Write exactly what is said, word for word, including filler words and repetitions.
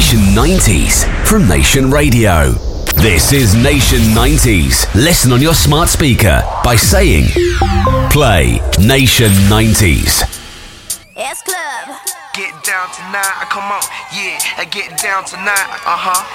Nation nineties from Nation Radio. This is Nation nineties. Listen on your smart speaker by saying, play Nation nineties. S Club. Get down tonight, come on, yeah, I get down tonight, uh-huh.